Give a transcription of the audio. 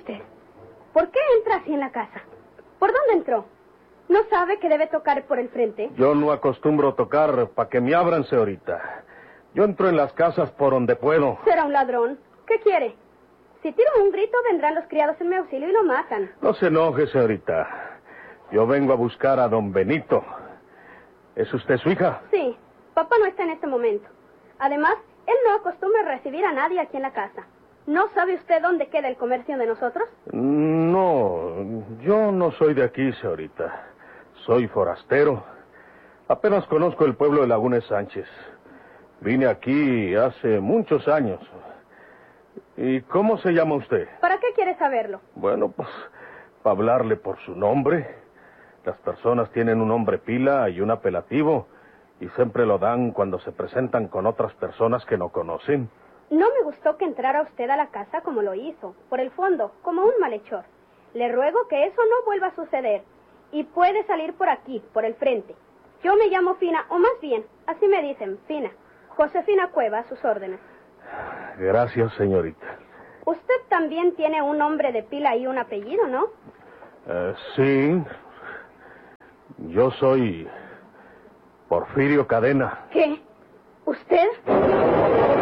usted? ¿Por qué entra así en la casa? ¿Por dónde entró? ¿No sabe que debe tocar por el frente? Yo no acostumbro tocar para que me abran, señorita. Yo entro en las casas por donde puedo. Será un ladrón. ¿Qué quiere? Si tiro un grito, vendrán los criados en mi auxilio y lo matan. No se enoje, señorita. Yo vengo a buscar a don Benito. ¿Es usted su hija? Sí. Papá no está en este momento. Además, él no acostumbra a recibir a nadie aquí en la casa. ¿No sabe usted dónde queda el comercio de nosotros? No, yo no soy de aquí, señorita. Soy forastero. Apenas conozco el pueblo de Lagunes Sánchez. Vine aquí hace muchos años. ¿Y cómo se llama usted? ¿Para qué quiere saberlo? Bueno, pues, para hablarle por su nombre. Las personas tienen un nombre pila y un apelativo, y siempre lo dan cuando se presentan con otras personas que no conocen. No me gustó que entrara usted a la casa como lo hizo, por el fondo, como un malhechor. Le ruego que eso no vuelva a suceder, y puede salir por aquí, por el frente. Yo me llamo Fina, o más bien, así me dicen, Fina. Josefina Cueva, a sus órdenes. Gracias, señorita. Usted también tiene un nombre de pila y un apellido, ¿no? Sí. Yo soy Porfirio Cadena. ¿Qué? ¿Usted?